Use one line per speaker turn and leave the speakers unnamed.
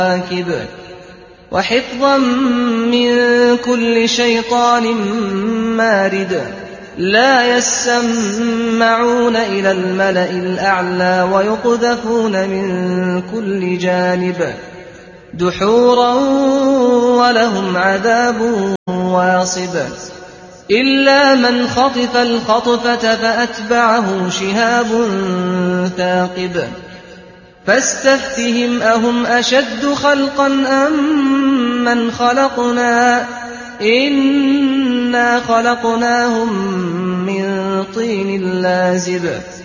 الْكَوَاكِبِ وَحِفْظًا مِّن كُلِّ شَيْطَانٍ مَّارِدٍ لَّا يَسَّمَّعُونَ إِلَى الْمَلَإِ الْأَعْلَىٰ وَيُقْذَفُونَ مِن كُلِّ جَانِبٍ دُحُورًا وَلَهُمْ عَذَابٌ وَاصِبٌ إِلَّا مَنْ خَطِفَ الْخَطْفَةَ فَأَتْبَعَهُ شِهَابٌ ثَاقِبٌ فَاسْتَفْتِهِمْ أَهُمْ أَشَدُّ خَلْقًا أَم مَّنْ خَلَقْنَا إِنَّا خَلَقْنَاهُم مِّن طِينٍ لَّازِبٍ